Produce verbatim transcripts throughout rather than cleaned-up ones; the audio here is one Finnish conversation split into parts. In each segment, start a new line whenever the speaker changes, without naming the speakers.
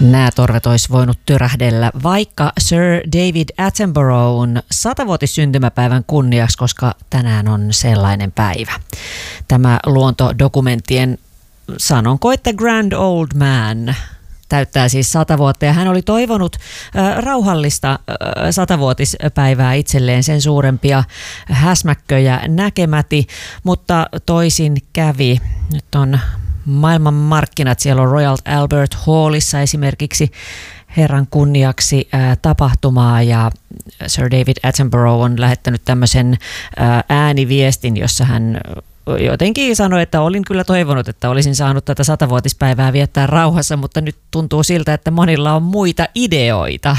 Nämä torvet olisi voinut tyrähdellä vaikka Sir David Attenborough'n satavuotissyntymäpäivän kunniaksi, koska tänään on sellainen päivä. Tämä luontodokumenttien sanonko, että Grand Old Man täyttää siis sata vuotta ja hän oli toivonut äh, rauhallista äh, satavuotispäivää itselleen, sen suurempia häsmäkköjä näkemäti, mutta toisin kävi. Nyt on maailman markkinat, siellä on Royal Albert Hallissa esimerkiksi herran kunniaksi ää, tapahtumaa ja Sir David Attenborough on lähettänyt tämmöisen ää, ääniviestin, jossa hän jotenkin sanoi, että olin kyllä toivonut, että olisin saanut tätä satavuotispäivää viettää rauhassa, mutta nyt tuntuu siltä, että monilla on muita ideoita,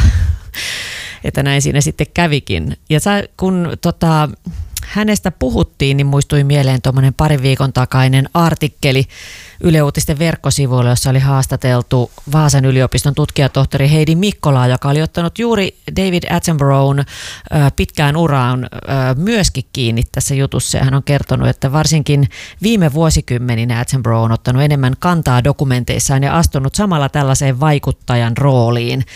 että näin siinä sitten kävikin. Ja sä, kun tota, hänestä puhuttiin, niin muistui mieleen tuommoinen parin viikon takainen artikkeli Yle Uutisten verkkosivuilla, jossa oli haastateltu Vaasan yliopiston tutkijatohtori Heidi Mikkolaa, joka oli ottanut juuri David Attenborough'n pitkään uraan myöskin kiinni tässä jutussa. Ja hän on kertonut, että varsinkin viime vuosikymmeninä Attenborough on ottanut enemmän kantaa dokumenteissaan ja astunut samalla tällaiseen vaikuttajan rooliin.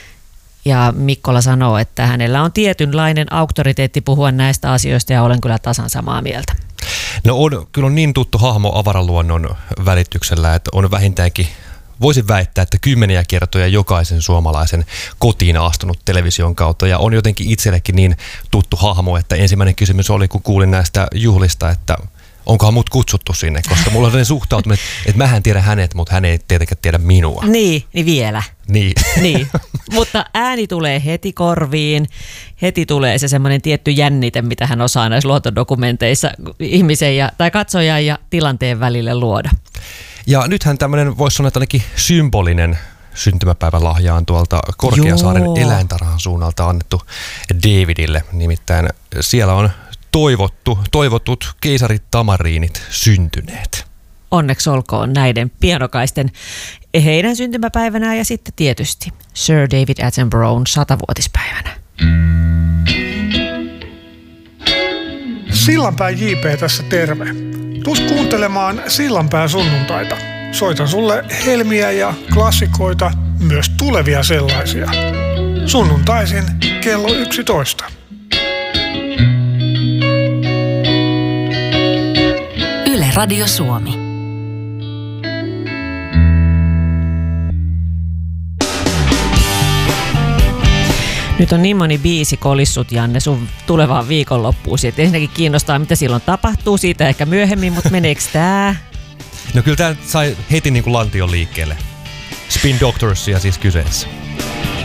Ja Mikkola sanoo, että hänellä on tietynlainen auktoriteetti puhua näistä asioista ja olen kyllä tasan samaa mieltä.
No on, kyllä on niin tuttu hahmo avaraluonnon välityksellä, että on vähintäänkin, voisin väittää, että kymmeniä kertoja jokaisen suomalaisen kotiin astunut television kautta. Ja on jotenkin itsellekin niin tuttu hahmo, että ensimmäinen kysymys oli, kun kuulin näistä juhlista, että onkohan mut kutsuttu sinne, koska mulla on sellainen suhtautuminen, että mähän tiedän hänet, mutta hän ei tietenkään tiedä minua.
Niin, niin vielä.
Niin.
niin. Mutta ääni tulee heti korviin, heti tulee se semmoinen tietty jännite, mitä hän osaa näissä luontodokumenteissa ihmisen ja, tai katsojan ja tilanteen välille luoda. Ja
nythän tämmöinen, voisi sanoa, että ainakin symbolinen syntymäpäivän lahja on tuolta Korkeasaaren Joo. eläintarhan suunnalta annettu Davidille. Nimittäin siellä on toivottu, toivotut keisarit tamariinit syntyneet.
Onneksi olkoon näiden pienokaisten heidän syntymäpäivänä ja sitten tietysti Sir David Attenborough'n satavuotispäivänä.
Sillanpään J P tässä terve. Tuus kuuntelemaan Sillanpään sunnuntaita. Soitan sulle helmiä ja klassikoita, myös tulevia sellaisia. Sunnuntaisin kello yksitoista.
Yle Radio Suomi.
Nyt on niin moni biisi kolissut, Janne, sun tulevaan viikonloppuun. Että ensinnäkin kiinnostaa, mitä silloin tapahtuu, siitä ehkä myöhemmin, mutta meneekö tää?
No kyllä tää sai heti niin kuin lantion liikkeelle. Spin Doctorsia siis kyseessä.